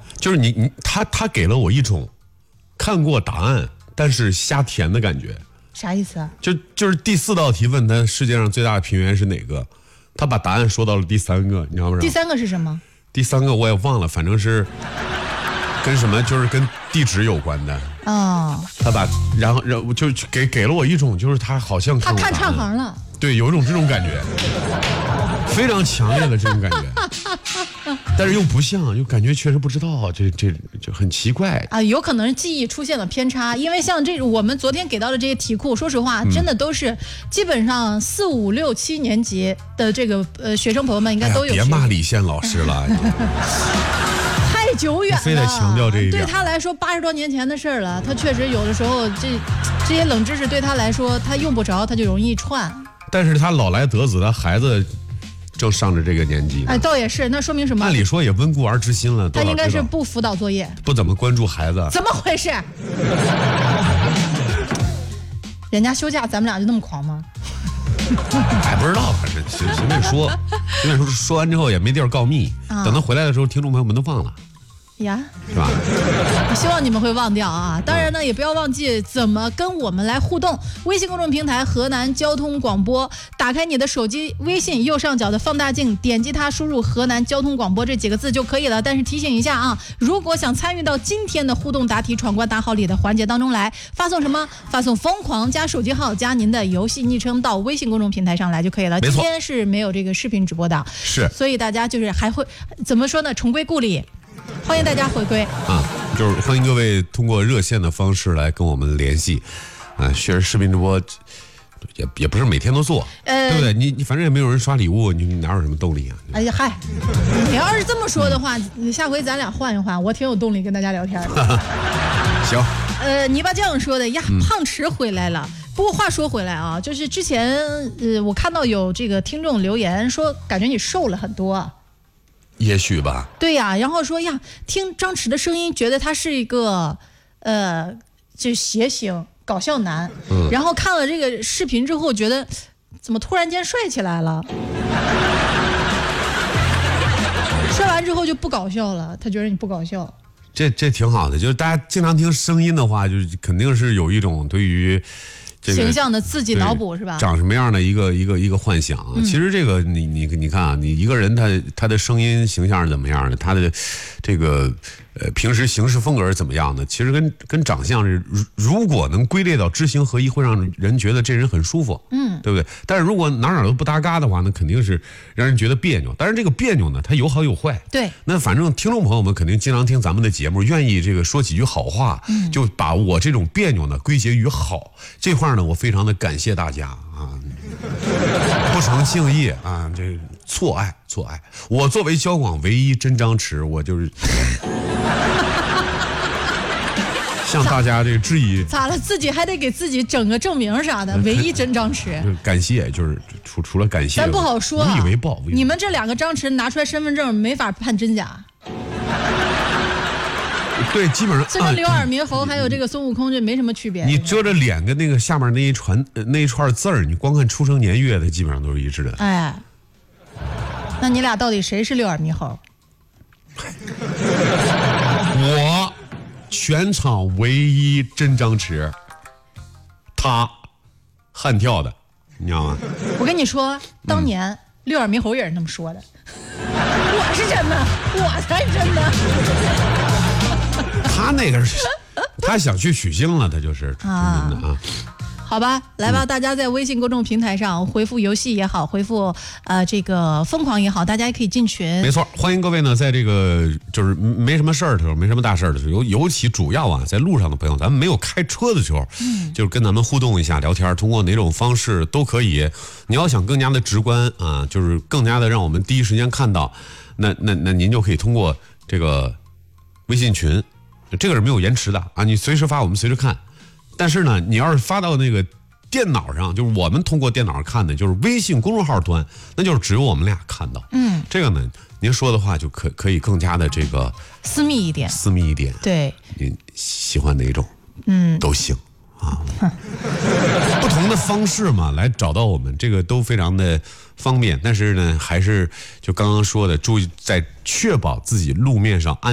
就是他给了我一种看过答案但是瞎填的感觉。 啥意思啊？ 就是第4道题问他世界上最大的平原是哪个，他把答案说到了第3个，你知道吗？ 第3个是什么？ 第3个我也忘了，反正是跟什么，就是跟地址有关的。 哦， 他把然后就给了我一种，就是他好像他看唱行了。 对，有一种这种感觉，非常强烈的这种感觉，但是又不像，又感觉确实不知道，这就很奇怪啊，有可能是记忆出现了偏差，因为像这种我们昨天给到的这些题库，说实话，真的都是基本上4、5、6、7年级的这个学生朋友们应该都有。 别骂李现老师了。 太久远了， 非得强调这一点。 对他来说80多年前的事了，他确实有的时候这些冷知识对他来说他用不着，他就容易串。 但是他老来得子，他孩子正上着这个年纪。 哎，倒也是，那说明什么？ 按理说也温故而知新了。 他应该是不辅导作业， 不怎么关注孩子。 怎么回事？人家休假，咱们俩就那么狂吗？ 哎，不知道，反正随便说，说完之后也没地儿告密。等他回来的时候，听众朋友们都忘了。 呀， 是吧？ 我希望你们会忘掉啊！当然呢，也不要忘记怎么跟我们来互动。微信公众平台河南交通广播，打开你的手机微信右上角的放大镜，点击它，输入河南交通广播这几个字就可以了。但是提醒一下啊，如果想参与到今天的互动答题闯关大号里的环节当中来，发送什么？发送疯狂加手机号加您的游戏昵称到微信公众平台上来就可以了。今天是没有这个视频直播的， 是， 所以大家就是还会怎么说呢？重归故里。欢迎大家回归啊！就是欢迎各位通过热线的方式来跟我们联系，确实视频直播也不是每天都做，对不对？你反正也没有人刷礼物，你哪有什么动力啊？ 哎呀嗨，你要是这么说的话，下回咱俩换一换，我挺有动力跟大家聊天的。 行。 泥巴酱说的呀，胖池回来了。不过话说回来啊，就是之前我看到有这个听众留言说，感觉你瘦了很多。 也许吧。 对呀，然后说呀，听张弛的声音，觉得他是一个就谐星搞笑男。然后看了这个视频之后，觉得怎么突然间帅起来了？帅完之后就不搞笑了，他觉得你不搞笑。 这挺好的，就是大家经常听声音的话，就是肯定是有一种对于形象的自己脑补是吧？ 长什么样的一个幻想。其实这个你看啊，你一个人他的声音形象是怎么样的，他的这个平时行事风格是怎么样的，其实跟长相是如果能归类到知行合一，会让人觉得这人很舒服，对不对？但是如果哪都不搭嘎的话，那肯定是让人觉得别扭。但是这个别扭呢，它有好有坏。 对， 那反正听众朋友们肯定经常听咱们的节目，愿意这个说几句好话，就把我这种别扭呢归结于好。这块呢，我非常的感谢大家啊，不成敬业啊，这错爱。我作为交广唯一真张弛，我就是向大家这个质疑。 咋了？自己还得给自己整个证明啥的？唯一真张弛。 感谢，就是除了感谢， 咱不好说啊。 无以为报。 你们这2个张弛拿出来身份证，没法判真假。 对，基本上这跟刘耳猕猴还有这个孙悟空这没什么区别。 你遮着脸跟那个下面那一串字儿，你光看出生年月的，基本上都是一致的。 哎，那你俩到底谁是刘耳猕猴？ 我全场唯一真张弛，他悍跳的，你知道吗？ 我跟你说，当年刘耳猕猴也是那么说的。我是真的，我才真的。 他那个是，他想去取经了，他就是真的啊。 好吧，来吧，大家在微信公众平台上回复游戏也好，回复这个疯狂也好，大家也可以进群。 没错，欢迎各位呢，在这个就是没什么事儿的时候，没什么大事儿的时候，尤其主要啊，在路上的朋友，咱们没有开车的时候，就是跟咱们互动一下，聊天，通过哪种方式都可以。你要想更加的直观啊，就是更加的让我们第一时间看到，那您就可以通过这个微信群，这个是没有延迟的啊，你随时发，我们随时看。但是呢，你要是发到那个电脑上，就是我们通过电脑上看的，就是微信公众号端，那就是只有我们俩看到。这个呢，您说的话就可以更加的这个私密一点。对， 您喜欢哪种，都行啊。不同的方式嘛，来找到我们，这个都非常的方便。但是呢，还是就刚刚说的，注意在确保自己路面上安